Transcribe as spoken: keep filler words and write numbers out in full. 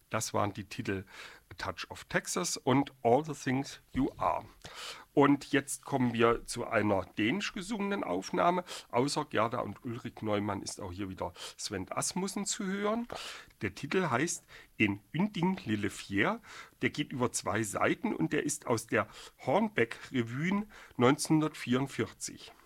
Das waren die Titel A Touch of Texas und All the Things You Are. Und jetzt kommen wir zu einer dänisch gesungenen Aufnahme. Außer Gerda und Ulrik Neumann ist auch hier wieder Sven Asmussen zu hören. Der Titel heißt En Ynding Lille Fjer. Der geht über zwei Seiten und der ist aus der Hornbeck-Revuen neunzehnhundertvierundvierzig.